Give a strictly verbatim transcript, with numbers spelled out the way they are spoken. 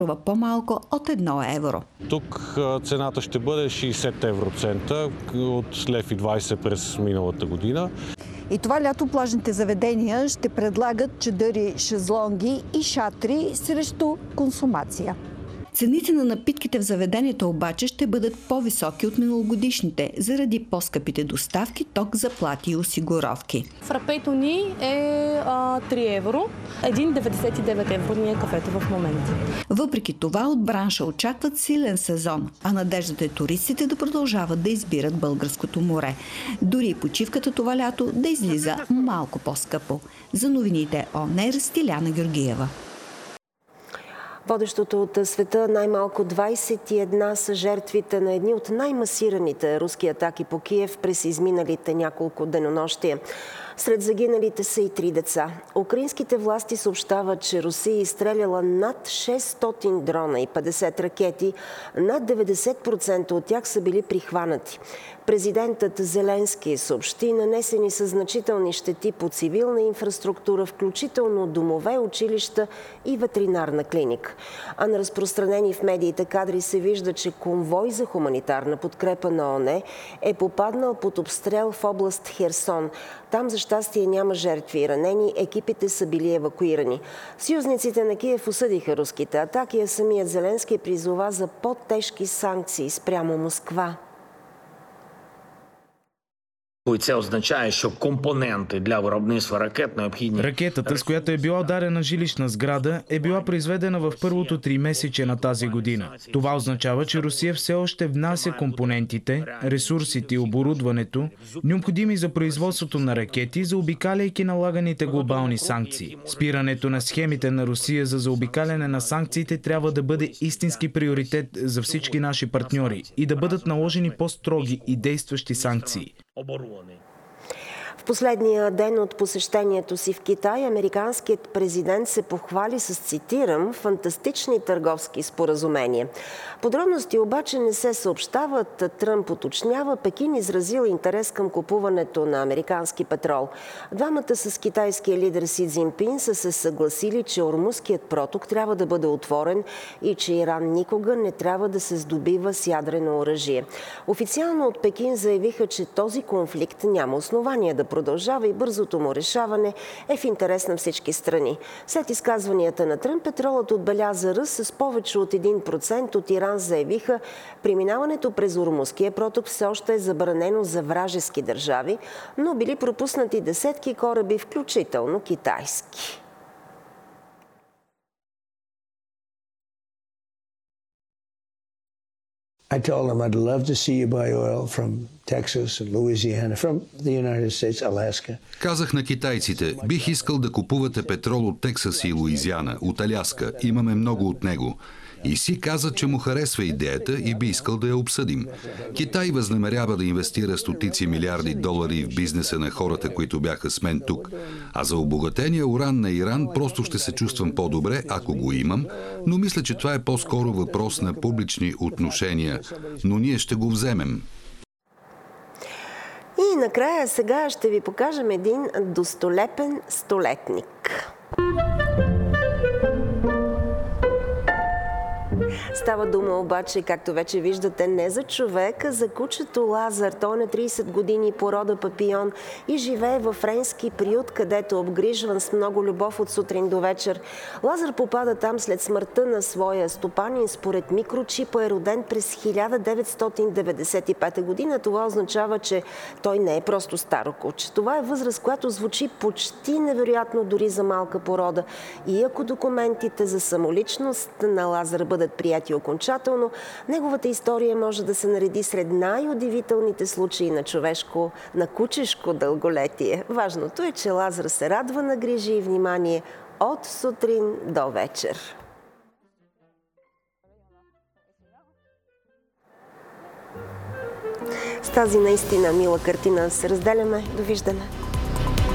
по-малко от едно евро. Тук цената ще бъде шейсет евроцента от лев и двайсет през миналата година. И това лято плажните заведения ще предлагат чадъри, шезлонги и шатри срещу консумация. Цените на напитките в заведението обаче ще бъдат по-високи от миналогодишните, заради по-скъпите доставки, ток, заплати и осигуровки. Фрапето ни е а, три евро, един цяло деветдесет и девет евро ни е кафето в момента. Въпреки това от бранша очакват силен сезон, а надеждата е туристите да продължават да избират българското море. Дори и почивката това лято да излиза малко по-скъпо. За новините ОНЕР Стиляна Георгиева. Водещото от света, най-малко двайсет и една са жертвите на едни от най-масираните руски атаки по Киев през изминалите няколко денонощия. Сред загиналите са и три деца. Украинските власти съобщават, че Русия е изстреляла над шестстотин дрона и петдесет ракети. Над деветдесет процента от тях са били прихванати. Президентът Зеленски съобщи, нанесени са значителни щети по цивилна инфраструктура, включително домове, училища и ветеринарна клиника. А на разпространени в медиите кадри се вижда, че конвой за хуманитарна подкрепа на ООН е попаднал под обстрел в област Херсон. Там за щастие няма жертви и ранени, екипите са били евакуирани. Съюзниците на Киев осъдиха руските атаки, а самият Зеленски призова за по-тежки санкции спрямо Москва. Це означає, що компоненти для виробництва ракет необхідні. Ракетата, с която е била ударена жилищна сграда, е била произведена в първото тримесечие на тази година. Това означава, че Русия все още внася компонентите, ресурсите и оборудването, необходими за производството на ракети, заобикаляйки налаганите глобални санкции. Спирането на схемите на Русия за заобикаляне на санкциите трябва да бъде истински приоритет за всички наши партньори и да бъдат наложени по-строги и действащи санкции. В последния ден от посещението си в Китай, американският президент се похвали с, цитирам, фантастични търговски споразумения. Подробности обаче не се съобщават. Тръмп уточнява, Пекин изразил интерес към купуването на американски петрол. Двамата с китайския лидер Си Цзинпин са се съгласили, че Ормузският проток трябва да бъде отворен и че Иран никога не трябва да се здобива с ядрено оръжие. Официално от Пекин заявиха, че този конфликт няма основание да продължава и бързото му решаване е в интерес на всички страни. След изказванията на Тръмп, петролът отбеляза ръст с повече от един процент. От Иран заявиха, преминаването през Ормузския проток все още е забранено за вражески държави, но били пропуснати десетки кораби, включително китайски. I told them I'd love to see you buy oil from Texas and Louisiana, from the United States, Alaska. Казах на китайците, бих искал да купувате петрол от Тексас и Луизиана, от Аляска. Имаме много от него. И Си каза, че му харесва идеята и би искал да я обсъдим. Китай възнамерява да инвестира стотици милиарди долари в бизнеса на хората, които бяха с мен тук. А за обогатения уран на Иран просто ще се чувствам по-добре, ако го имам, но мисля, че това е по-скоро въпрос на публични отношения. Но ние ще го вземем. И накрая сега ще ви покажем един достолепен столетник. Става дума обаче, както вече виждате, не за човека, за кучето Лазар. Той е на трийсет години, порода папион и живее във френски приют, където е обгрижван с много любов от сутрин до вечер. Лазар попада там след смъртта на своя стопанин. Според микрочипа е роден през хиляда деветстотин деветдесет и пета година. Това означава, че той не е просто старо куче. Това е възраст, която звучи почти невероятно дори за малка порода. И ако документите за самоличност на Лазар бъдат прияти окончателно, неговата история може да се нареди сред най-удивителните случаи на човешко, на кучешко дълголетие. Важното е, че Лазар се радва на грижи и внимание от сутрин до вечер. С тази наистина мила картина се разделяме. Довиждане!